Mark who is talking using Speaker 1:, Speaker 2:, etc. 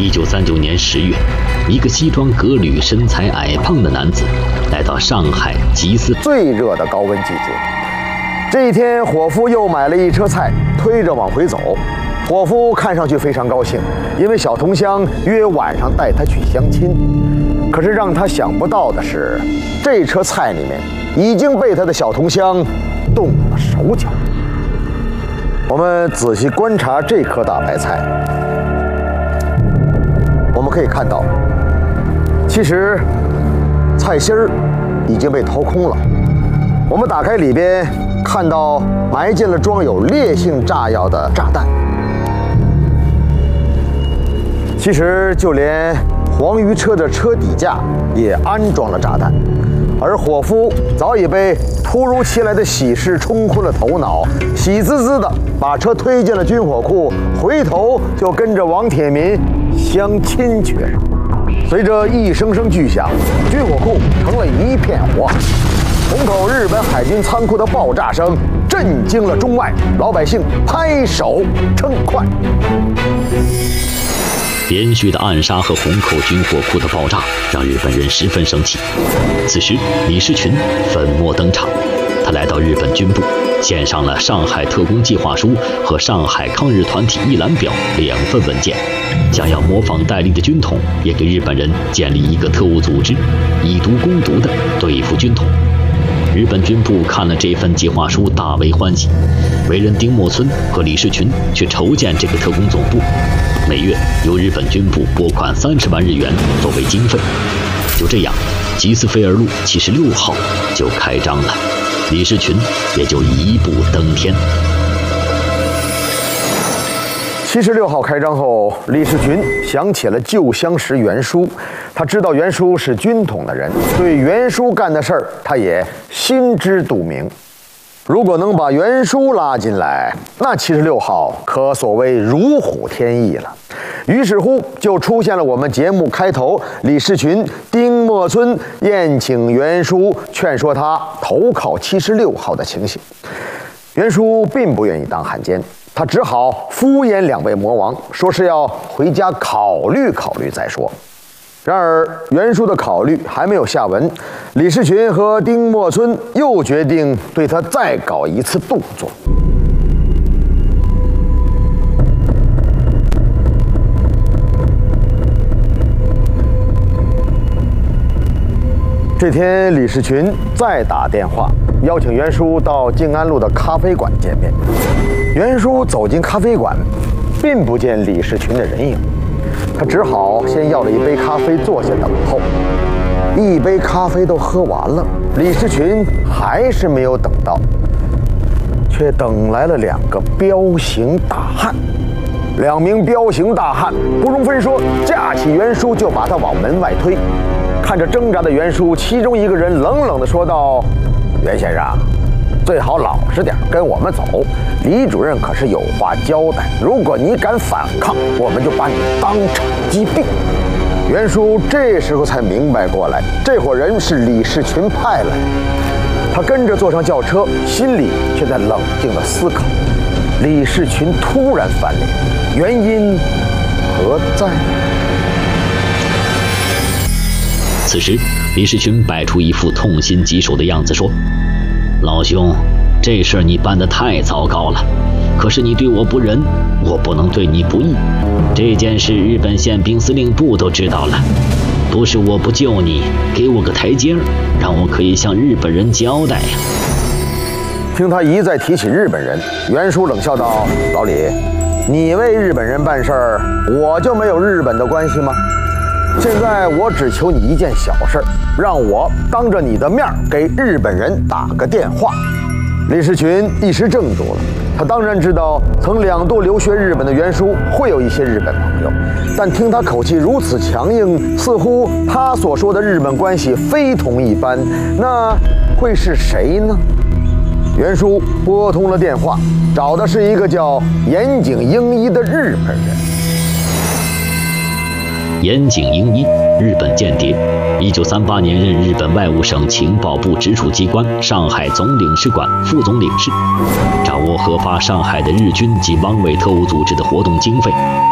Speaker 1: 1939年10月，一个西装革履、身材矮胖的男子来到上海吉斯
Speaker 2: 最热的高温季节。这一天，伙夫又买了一车菜，推着往回走。伙夫看上去非常高兴，因为小同乡约晚上带他去相亲。可是让他想不到的是，这车菜里面已经被他的小同乡动了手脚。我们仔细观察这颗大白菜，我们可以看到，其实菜心儿已经被掏空了。我们打开里边，看到埋进了装有烈性炸药的炸弹。其实就连黄鱼车的车底架也安装了炸弹，而伙夫早已被突如其来的喜事冲昏了头脑，喜滋滋的把车推进了军火库，回头就跟着王铁民相亲去了。随着一声声巨响，军火库成了一片火海。虹口日本海军仓库的爆炸声震惊了中外，老百姓拍手称快。
Speaker 1: 连续的暗杀和虹口军火库的爆炸让日本人十分生气。此时，李士群粉墨登场，他来到日本军部，献上了上海特工计划书和上海抗日团体一览表2份文件，想要模仿戴笠的军统，也给日本人建立一个特务组织，以毒攻毒的对付军统。日本军部看了这份计划书，大为欢喜。为人丁默村和李士群去筹建这个特工总部，每月由日本军部拨款30万日元作为经费。就这样，吉斯菲尔路76号就开张了，李士群也就一步登天。
Speaker 2: 76号开张后，李士群想起了旧相识袁书，他知道袁书是军统的人，对袁书干的事儿，他也心知肚明。如果能把袁书拉进来，那76号可所谓如虎添翼了。于是乎，就出现了我们节目开头李士群、丁默村宴请袁书，劝说他投靠76号的情形。袁书并不愿意当汉奸，他只好敷衍2位魔王，说是要回家考虑考虑再说。然而袁书的考虑还没有下文，李士群和丁默村又决定对他再搞一次动作。这天，李士群再打电话邀请袁书到静安路的咖啡馆见面。袁书走进咖啡馆，并不见李士群的人影，他只好先要了一杯咖啡坐下等候。一杯咖啡都喝完了，李士群还是没有等到，却等来了2个彪形大汉。2名彪形大汉不容分说，架起袁书就把他往门外推。看着挣扎的袁书，其中一个人冷冷地说道：“袁先生，最好老实点，跟我们走。李主任可是有话交代，如果你敢反抗，我们就把你当场击毙。”袁书这时候才明白过来，这伙人是李士群派来。他跟着坐上轿车，心里却在冷静地思考：李士群突然翻脸，原因何在？
Speaker 1: 此时，李士群摆出一副痛心疾首的样子，说：“老兄，这事儿你办得太糟糕了。可是你对我不仁，我不能对你不义。这件事日本宪兵司令部都知道了，不是我不救你，给我个台阶儿，让我可以向日本人交代呀。”
Speaker 2: 听他一再提起日本人，袁书冷笑道：“老李，你为日本人办事儿，我就没有日本的关系吗？现在我只求你一件小事，让我当着你的面给日本人打个电话。”李士群一时怔住了，他当然知道曾2度留学日本的袁书会有一些日本朋友，但听他口气如此强硬，似乎他所说的日本关系非同一般，那会是谁呢？袁书拨通了电话，找的是一个叫岩井英一的日本人。
Speaker 1: 岩井英一，日本间谍，1938年任日本外务省情报部直属机关上海总领事馆副总领事，掌握核发上海的日军及汪伪特务组织的活动经费。